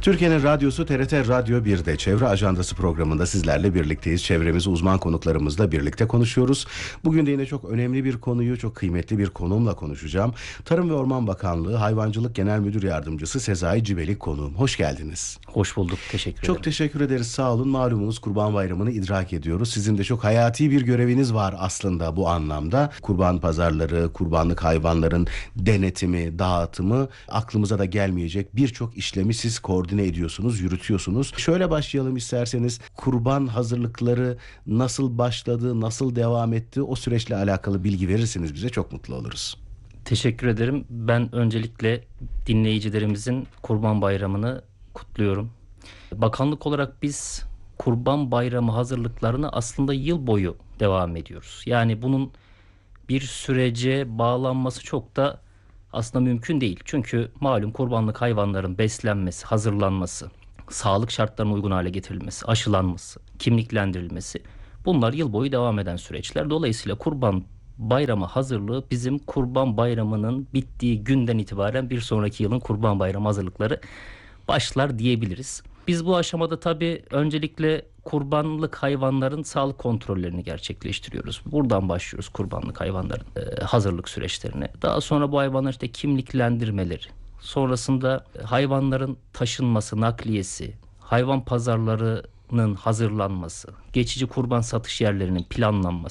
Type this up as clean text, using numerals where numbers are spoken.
Türkiye'nin radyosu TRT Radyo 1'de Çevre Ajandası programında sizlerle birlikteyiz. Çevremizi uzman konuklarımızla birlikte konuşuyoruz. Bugün de yine çok önemli bir konuyu, çok kıymetli bir konuğumla konuşacağım. Tarım ve Orman Bakanlığı Hayvancılık Genel Müdür Yardımcısı Sezai Cibelik konuğum. Hoş geldiniz. Hoş bulduk, teşekkür ederim. Çok teşekkür ederiz, sağ olun. Malumunuz Kurban Bayramı'nı idrak ediyoruz. Sizin de çok hayati bir göreviniz var aslında bu anlamda. Kurban pazarları, kurbanlık hayvanların denetimi, dağıtımı, aklımıza da gelmeyecek birçok işlemi siz koordine ediyorsunuz, yürütüyorsunuz. Şöyle başlayalım isterseniz. Kurban hazırlıkları nasıl başladı, nasıl devam etti? O süreçle alakalı bilgi verirseniz bize çok mutlu oluruz. Teşekkür ederim. Ben öncelikle dinleyicilerimizin Kurban Bayramı'nı kutluyorum. Bakanlık olarak biz Kurban Bayramı hazırlıklarını aslında yıl boyu devam ediyoruz. Yani bunun bir sürece bağlanması çok da aslında mümkün değil. Çünkü malum kurbanlık hayvanların beslenmesi, hazırlanması, sağlık şartlarına uygun hale getirilmesi, aşılanması, kimliklendirilmesi, bunlar yıl boyu devam eden süreçler. Dolayısıyla Kurban Bayramı hazırlığı bizim Kurban Bayramı'nın bittiği günden itibaren bir sonraki yılın Kurban Bayramı hazırlıkları başlar diyebiliriz. Biz bu aşamada tabii öncelikle kurbanlık hayvanların sağlık kontrollerini gerçekleştiriyoruz. Buradan başlıyoruz kurbanlık hayvanların hazırlık süreçlerine. Daha sonra bu hayvanların işte kimliklendirmeleri, sonrasında hayvanların taşınması, nakliyesi, hayvan pazarlarının hazırlanması, geçici kurban satış yerlerinin planlanması,